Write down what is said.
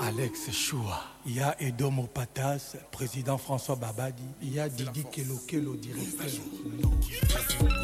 Alex Choua, il y a Edomo Patas, président François Babadi, il y a Didi Kelokelo, directeur.